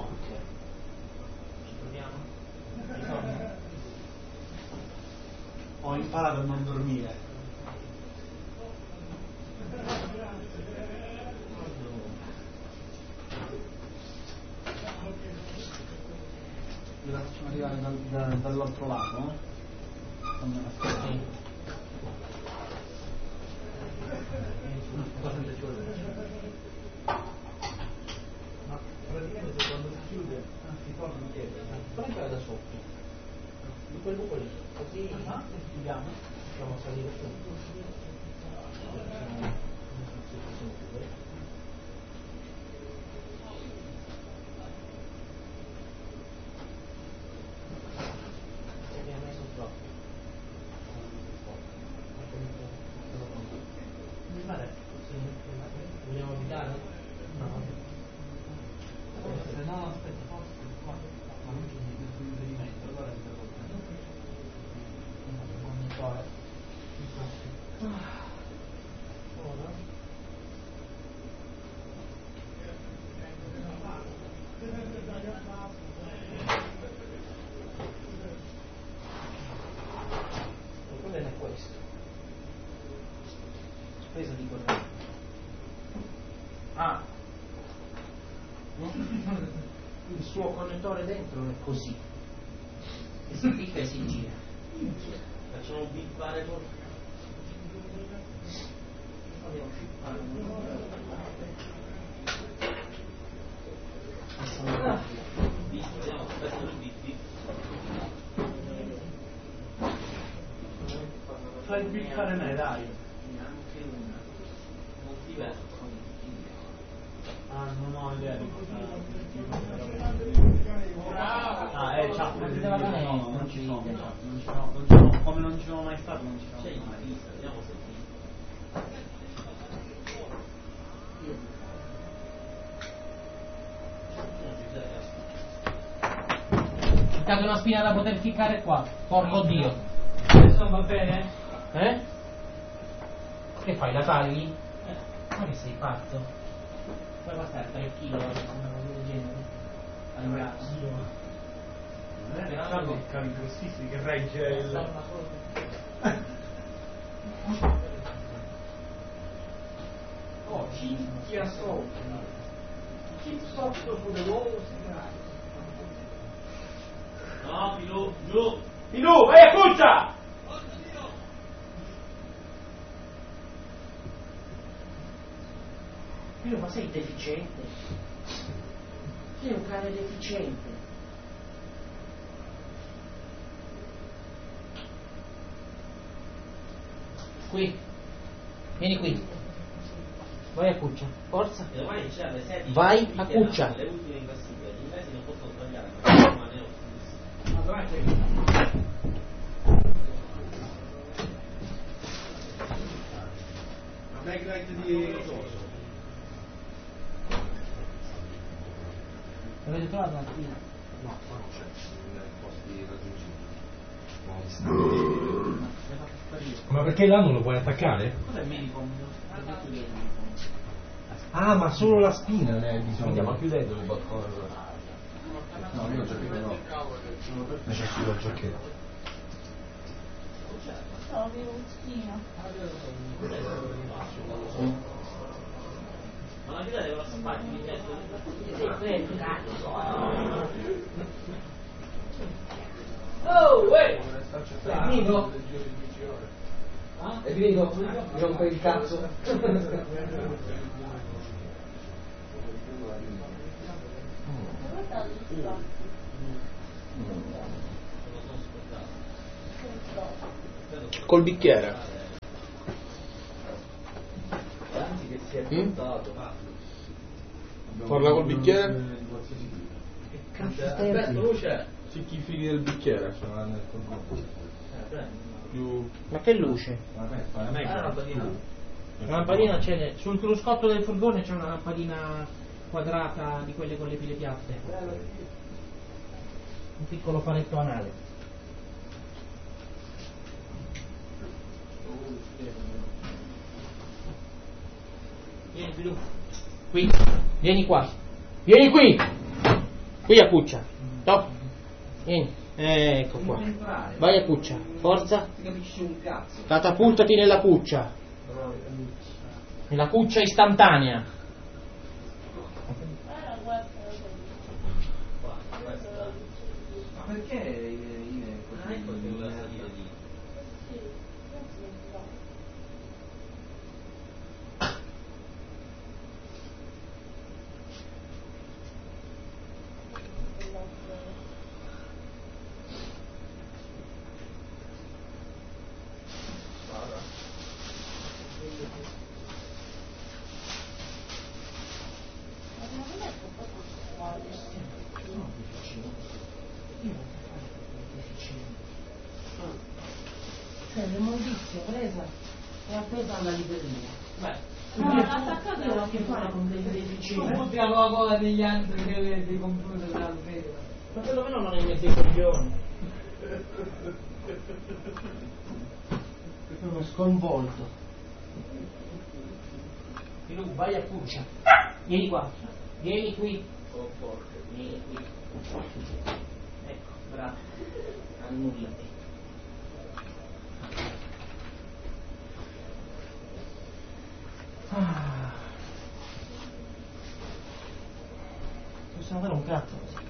Ok. Ci proviamo? Ho imparato a non dormire. La facciamo arrivare dall'altro lato, Ma praticamente quando si chiude si torna in piedi, prendila da sotto, di quel buco lì, così chiudiamo, facciamo salire su. Vogliamo avvitare? No. Se no, aspetta, forse qua non c'è nessun riferimento, allora Il problema è questo. Spesa di corrente. Il suo connettore dentro è così. E si picca e si gira. Facciamo bippare con. fai bippare me, dai. Neanche una. Multiverso. Non ho idea di cosa. Ciao, non ci sono, come non ci sono mai stato, non ci sono mai. Vediamo se Cercate una spina da poter ficcare qua. Porco Dio. Adesso va bene? Che fai, la tagli? Ma che sei pazzo? Poi basta 3 kg, una cosa del genere. Allora, Salvo il cavi grossissimi che regge il... Oh, cinghia sotto. Chi sotto con le uova? No, Pilù, giù. Pilù, vai a cuccia! Pilù, ma sei deficiente? Sei un cane deficiente. Qui. Vieni qui. Vai a cuccia, forza. Vai a cuccia. Le ultime in classifica, gli inglesi non possono sbagliare, ma rimanere ottimista. Ma dov'è che... La backlight di Rosso. L'avete trovato una spina? No, qua non c'è, nei posti raggiungibili. Ma perché là non lo puoi attaccare? Cos'è il Medicom? Ah, ma solo la spina ne hai bisogno. Andiamo a chiudere il balcone allora. No, io ho giacchetta no. Necessito il giacchetto. No, avevo un schino. Ma la vita deve spagni, mi sento. Oh, uè! È finito? È finito? Mi rompe il cazzo. Col bicchiere. Anzi che si è puntato. Parla col bicchiere. Che cazzo aspetta, luce! Sì, chi fili del bicchiere. Più... Ma che luce? Una lampadina. La lampadina c'è sul cruscotto del furgone, c'è una lampadina quadrata di quelle con le pile piatte. Un piccolo fanetto anale. Vieni Bilù. Qui. Vieni qua. Vieni qui. Qui a cuccia. Top. Vieni. Ecco qua. Vai a cuccia. Forza. Catapultati nella cuccia. Nella cuccia istantanea. Ma perché Ine è così? Cioè, l'immondizia presa e appesa alla libreria. Beh, l'attaccato devo a che fare con dei deficini. non buttiamo la coda degli altri che dei computer dell'albero. Ma perlomeno non è dei coglioni. Sono sconvolto. E lui vai a cuccia. Vieni qua. Vieni qui. Vieni qui. Ecco, bravo. Annullati. Possiamo fare un cazzo.